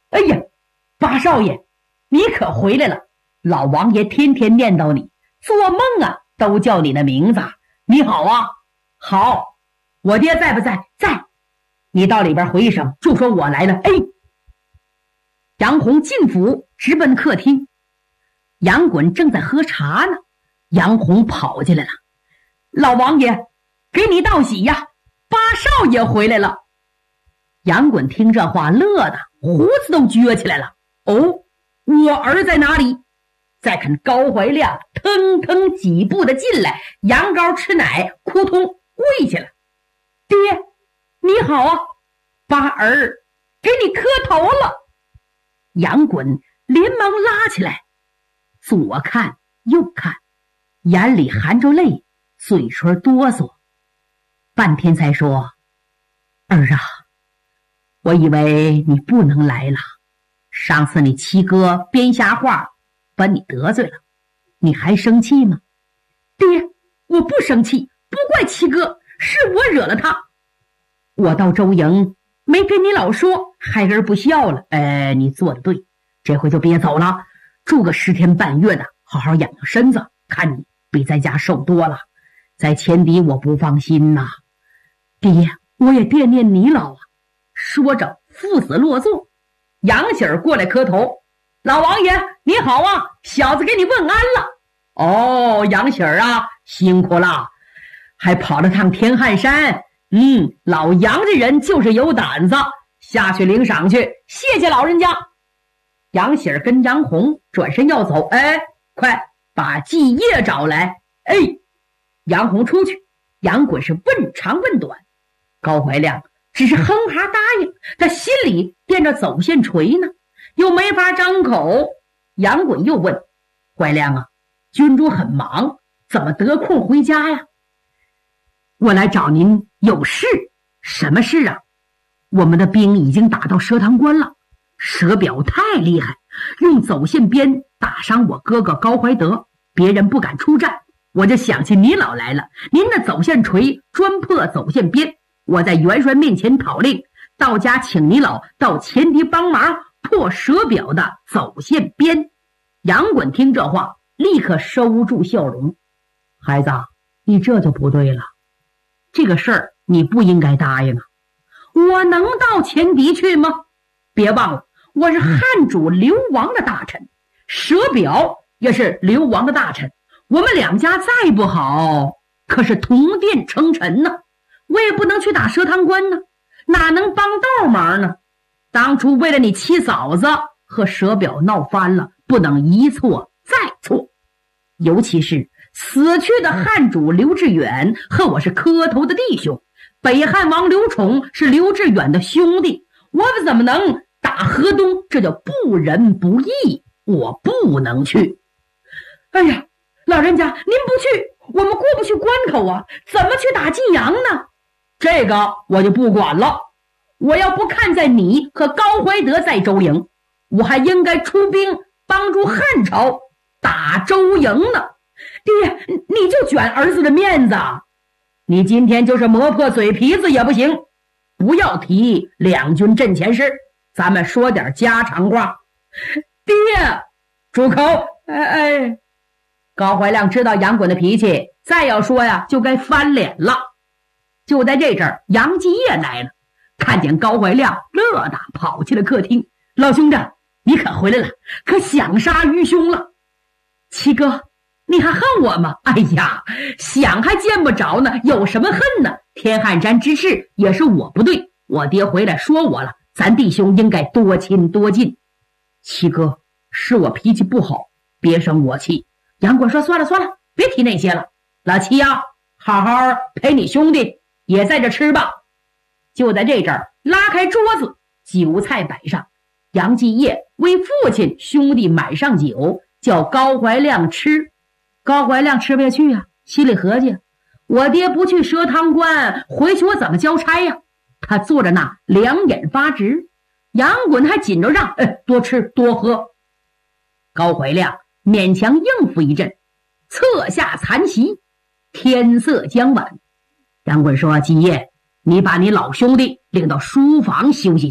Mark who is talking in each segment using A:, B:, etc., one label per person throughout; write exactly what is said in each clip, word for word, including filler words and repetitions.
A: 哎呀，八少爷，你可回来了！老王爷天天念叨你，做梦啊都叫你的名字。你好啊。好。我爹在不在？在。你到里边回一声，就说我来了。哎。杨红进府直奔客厅，杨衮正在喝茶呢。杨红跑进来了，老王爷，给你道喜呀，八少爷回来了。杨衮听这话乐得胡子都撅起来了。哦，我儿在哪里？再看高怀亮腾腾几步的进来，羊羔吃奶，扑通跪下了。爹，你好啊，八儿给你磕头了。杨衮连忙拉起来，左看右看，眼里含着泪，嘴唇哆嗦，半天才说：儿啊，我以为你不能来了，上次你七哥编瞎话把你得罪了，你还生气吗？爹，我不生气，不怪七哥，是我惹了他。我到周营没跟你老说，孩儿不孝了。哎，你做的对，这回就别走了，住个十天半月的，好好养养身子，看你比在家瘦多了，在前敌我不放心呐。爹，我也惦念你老啊。说着父子落座，杨喜儿过来磕头。老王爷你好啊，小子给你问安了。哦，杨喜儿啊，辛苦了，还跑了趟天汉山。嗯，老杨这人就是有胆子，下去领赏去，谢谢老人家。杨喜儿跟杨红转身要走。哎，快把继业找来。哎，杨红出去，杨衮是问长问短，高怀亮只是哼哈答应，他心里惦着走线锤呢，又没法张口。杨衮又问：怀亮啊，君主很忙，怎么得空回家呀？我来找您有事。什么事啊？我们的兵已经打到蛇塘关了，蛇表太厉害，用走线鞭打伤我哥哥高怀德，别人不敢出战，我就想起你老来了，您的走线锤专破走线鞭，我在元帅面前讨令，到家请你老到前敌帮忙破蛇表的走线鞭。杨衮听这话立刻收住笑容。孩子，你这就不对了，这个事儿你不应该答应啊！我能到前敌去吗？别忘了，我是汉主流亡的大臣，蛇表也是流亡的大臣，我们两家再不好，可是同殿称臣呢。我也不能去打蛇塘关呢，哪能帮倒忙呢？当初为了你七嫂子和蛇表闹翻了，不能一错再错。尤其是死去的汉主刘志远和我是磕头的弟兄，北汉王刘宠是刘志远的兄弟，我们怎么能打河东？这叫不仁不义，我不能去。哎呀，老人家您不去，我们过不去关口啊，怎么去打晋阳呢？这个我就不管了，我要不看在你和高怀德在周营，我还应该出兵帮助汉朝打周营呢。爹，你就卷儿子的面子，你今天就是磨破嘴皮子也不行。不要提两军阵前事，咱们说点家常话。爹，住口！哎哎，高怀亮知道杨衮的脾气，再要说呀就该翻脸了。就在这阵儿，杨继业来了，看见高怀亮，乐得跑进了客厅。老兄弟，你可回来了，可想杀愚兄了。七哥，你还恨我吗？哎呀，想还见不着呢，有什么恨呢？天汉山之事也是我不对，我爹回来说我了，咱弟兄应该多亲多近。七哥，是我脾气不好，别生我气。杨衮说：算了算了，别提那些了。老七呀、啊，好好陪你兄弟也在这吃吧。就在这阵儿，拉开桌子，酒菜摆上，杨继业为父亲兄弟买上酒，叫高怀亮吃。高怀亮吃不下去呀、啊，心里合计，我爹不去蛇塘关，回去我怎么交差呀？他坐着那两眼发直，杨衮还紧着让，哎，多吃多喝。高怀亮勉强应付一阵，侧下残席，天色将晚。杨衮说：继业，你把你老兄弟领到书房休息去，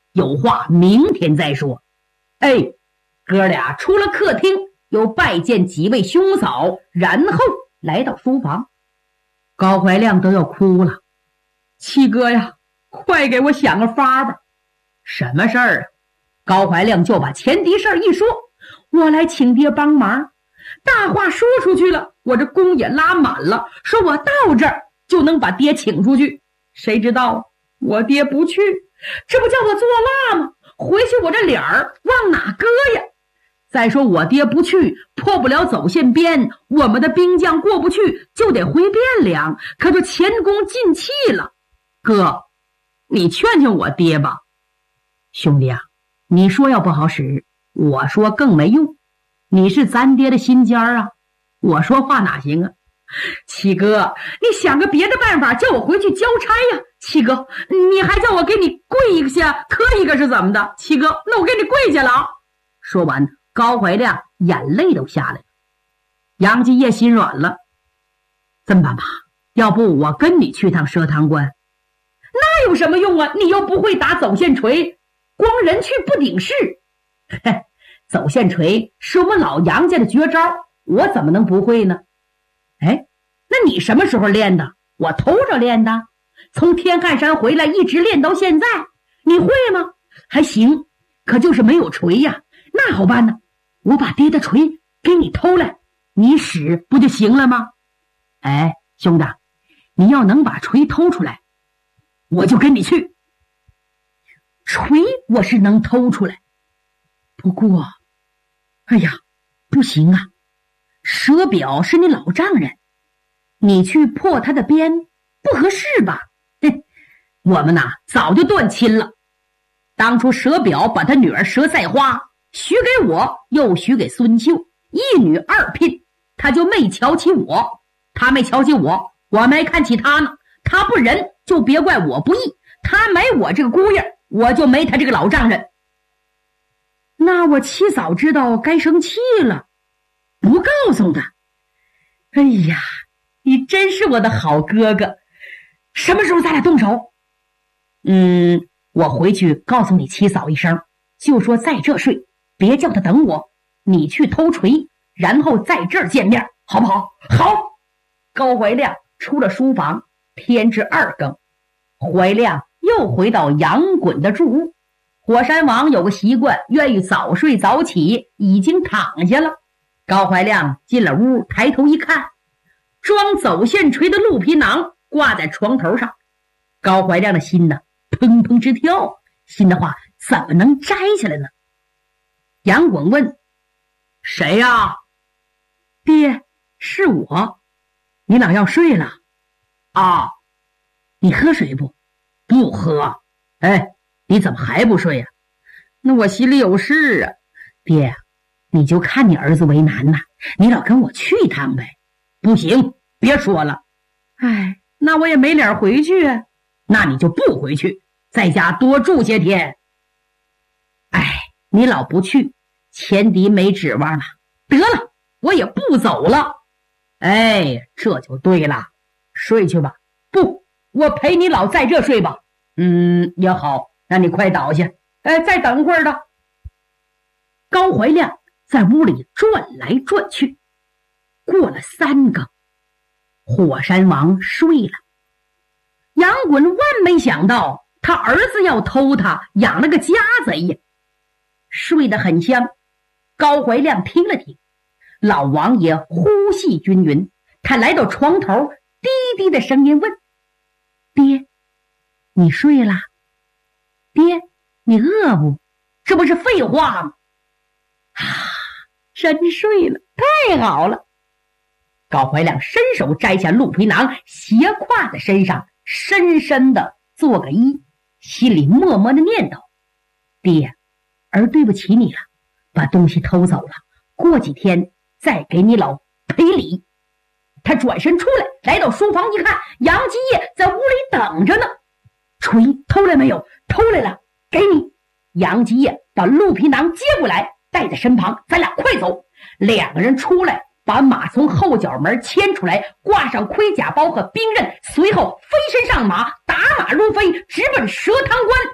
A: 有话明天再说。哎，哥俩出了客厅，又拜见几位兄嫂，然后来到书房。高怀亮都要哭了，七哥呀，快给我想个法吧。什么事儿啊？高怀亮就把前敌事儿一说，我来请爹帮忙。大话说出去了，我这弓也拉满了，说我到这儿就能把爹请出去。谁知道我爹不去，这不叫我作蜡吗？回去我这脸儿往哪搁呀？再说我爹不去，破不了走线边，我们的兵将过不去，就得回汴梁，可就前功尽弃了。哥，你劝劝我爹吧。兄弟啊，你说要不好使，我说更没用。你是咱爹的心尖儿啊，我说话哪行啊？七哥，你想个别的办法，叫我回去交差呀。七哥，你还叫我给你跪一下磕一个是怎么的？七哥，那我给你跪下了啊。说完，高怀亮眼泪都下来了。杨继业心软了，这么办吧，要不我跟你去趟佘塘关。那有什么用啊？你又不会打走线锤，光人去不顶事。嘿，走线锤是我们老杨家的绝招，我怎么能不会呢？哎，那你什么时候练的？我偷着练的，从天汉山回来一直练到现在。你会吗？还行，可就是没有锤呀。那好办呢，我把爹的锤给你偷来，你使不就行了吗？哎，兄弟，你要能把锤偷出来，我就跟你去。锤我是能偷出来，不过哎呀，不行啊，佘表是你老丈人，你去破他的鞭不合适吧？哼，我们呐早就断亲了。当初佘表把他女儿佘赛花许给我，又许给孙秀，一女二聘，他就没瞧起我。他没瞧起我，我没看起他呢。他不仁，就别怪我不义。他没我这个姑爷，我就没他这个老丈人。那我七嫂知道该生气了，不告诉他。哎呀，你真是我的好哥哥。什么时候咱俩动手？嗯，我回去告诉你七嫂一声，就说在这睡，别叫他等我。你去偷锤，然后在这儿见面，好不好？好。高怀亮出了书房，天至二更，怀亮又回到杨衮的住屋。火山王有个习惯，愿意早睡早起，已经躺下了。高怀亮进了屋，抬头一看，装走线锤的鹿皮囊挂在床头上。高怀亮的心呢砰砰直跳，心的话怎么能摘下来呢？杨衮问：谁呀？爹，是我。你俩要睡了啊？你喝水不？不喝。哎，你怎么还不睡呀？那我心里有事啊。爹，你就看你儿子为难呐，你老跟我去一趟呗。不行，别说了。哎，那我也没脸回去啊。那你就不回去，在家多住些天。哎，你老不去，前敌没指望了。得了，我也不走了。哎，这就对了，睡去吧。不，我陪你老在这睡吧。嗯，也好，那你快倒下。哎，再等会儿的。高怀亮在屋里转来转去，过了三更，火山王睡了。杨衮万没想到，他儿子要偷他，养了个家贼呀。睡得很香。高怀亮听了听，老王爷呼吸均匀，他来到床头，低低的声音问：爹，你睡了？爹，你饿不？这不是废话吗？啊，真睡了，太好了。高怀亮伸手摘下鹿皮囊，斜挎在身上，深深的做个揖，心里默默的念叨：爹，儿对不起你了，把东西偷走了，过几天再给你老赔礼。他转身出来，来到书房一看，杨继业在屋里等着呢。锤偷来没有？偷来了，给你。杨继业把鹿皮囊接过来，带在身旁，咱俩快走。两个人出来，把马从后脚门牵出来，挂上盔甲包和兵刃，随后飞身上马，打马如飞，直奔佘塘关。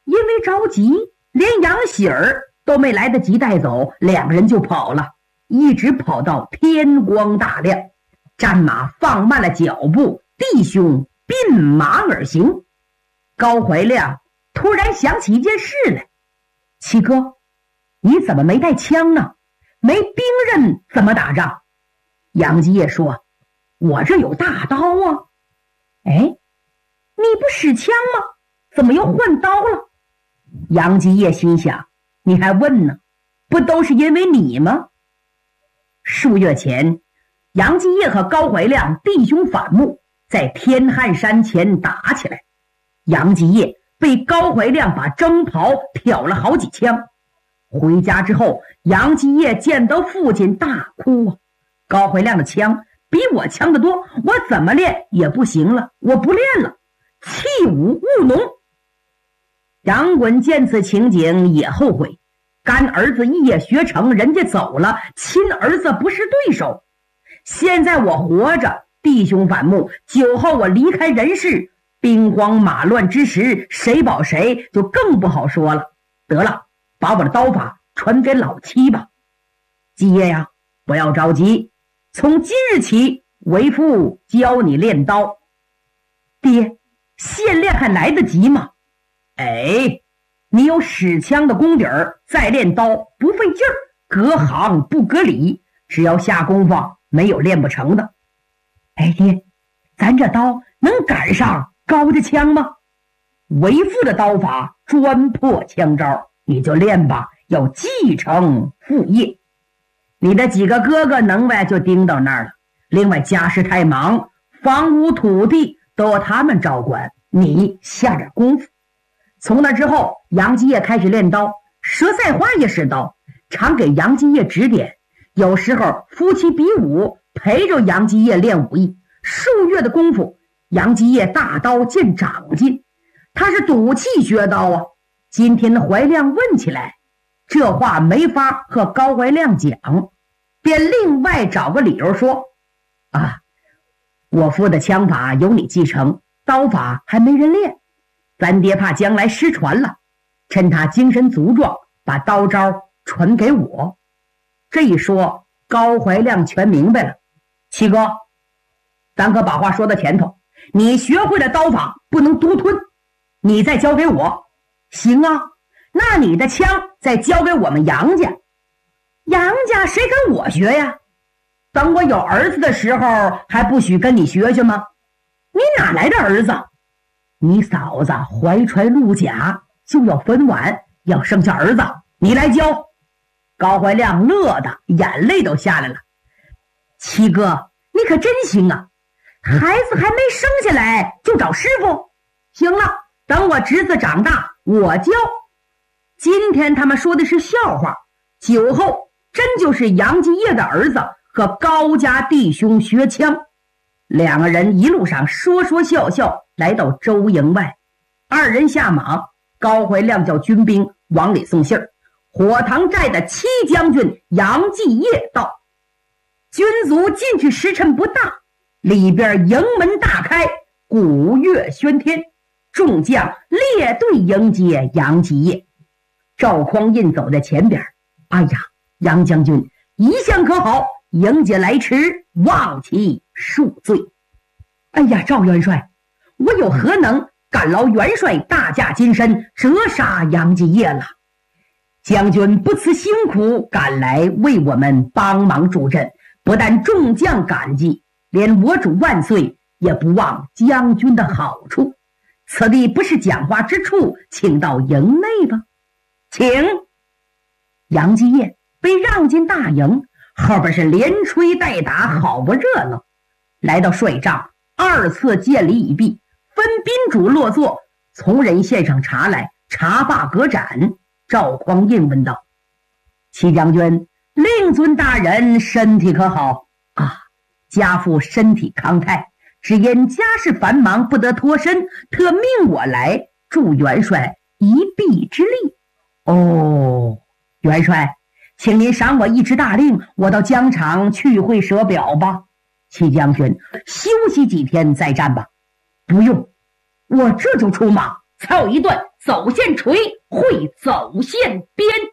A: 因为着急，连杨喜儿都没来得及带走，两个人就跑了，一直跑到天光大亮。战马放慢了脚步，弟兄并马而行。高怀亮突然想起一件事来：七哥，你怎么没带枪呢？没兵刃怎么打仗？杨继业说：我这有大刀啊。哎，你不使枪吗？怎么又换刀了？杨继业心想：你还问呢？不都是因为你吗？数月前，杨继业和高怀亮弟兄反目，在天汉山前打起来。杨继业被高怀亮把征袍挑了好几枪。回家之后，杨继业见到父亲大哭啊！高怀亮的枪比我强得多，我怎么练也不行了，我不练了，弃武务农。杨衮见此情景也后悔，干儿子一夜学成，人家走了，亲儿子不是对手。现在我活着，弟兄反目，酒后我离开人世，兵荒马乱之时，谁保谁就更不好说了。得了，把我的刀法传给老七吧。继业呀，不要着急，从今日起，为父教你练刀。爹，现练还来得及吗？哎，你有使枪的功底儿，再练刀不费劲儿，隔行不隔里，只要下功夫，没有练不成的。哎爹，咱这刀能赶上高家枪吗？为父的刀法专破枪招，你就练吧，要继承父业。你的几个哥哥能耐就盯到那儿了，另外家事太忙，房屋土地都由他们照管，你下点功夫。从那之后，杨继业开始练刀，佘赛花也使刀，常给杨继业指点，有时候夫妻比武，陪着杨继业练武艺。数月的功夫，杨继业大刀见长进，他是赌气学刀啊。今天的怀亮问起来，这话没法和高怀亮讲，便另外找个理由说：啊，我父的枪法由你继承，刀法还没人练，咱爹怕将来失传了，趁他精神足壮，把刀招传给我。这一说，高怀亮全明白了。七哥，咱可把话说到前头，你学会了刀法不能独吞，你再交给我。行啊，那你的枪再交给我们杨家。杨家谁跟我学呀？等我有儿子的时候还不许跟你学学吗？你哪来的儿子？你嫂子怀揣陆甲，就要分完，要生下儿子，你来教。高怀亮乐得眼泪都下来了。七哥，你可真行啊，孩子还没生下来就找师傅。行了，等我侄子长大我教。今天他们说的是笑话，酒后真就是杨继业的儿子和高家弟兄学枪。两个人一路上说说笑笑，来到周营外，二人下马，高怀亮叫军兵往里送信儿。火塘寨的七将军杨继业到，军卒进去时辰不大，里边营门大开，鼓乐喧天，众将列队迎接杨继业。赵匡胤走在前边，哎呀，杨将军一向可好，迎接来迟，望其恕罪。哎呀，赵元帅，我有何能感劳元帅大驾金身，折杀杨继业了？将军不辞辛苦赶来为我们帮忙助阵，不但众将感激，连我主万岁也不忘将军的好处。此地不是讲话之处，请到营内吧。请。杨继业被让进大营，后边是连吹带打，好不热闹。来到帅帐，二次见礼已毕，分宾主落座，从人献上茶来，茶罢隔盏。赵匡胤问道：齐将军，令尊大人身体可好？啊，家父身体康泰，只因家事繁忙不得脱身，特命我来助元帅一臂之力。哦，元帅，请您赏我一支大令，我到疆场去会舍表吧。齐将军，休息几天再战吧。不用，我这就出马， 才有一段走线锤会走线鞭。